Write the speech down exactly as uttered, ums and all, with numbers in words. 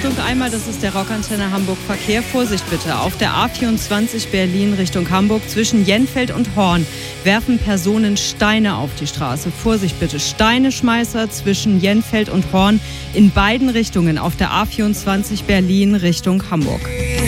Achtung einmal, das ist der Rockantenne Hamburg Verkehr. Vorsicht bitte, auf der A vierundzwanzig Berlin Richtung Hamburg zwischen Jenfeld und Horn werfen Personen Steine auf die Straße. Vorsicht bitte, Steineschmeißer zwischen Jenfeld und Horn in beiden Richtungen auf der A vierundzwanzig Berlin Richtung Hamburg.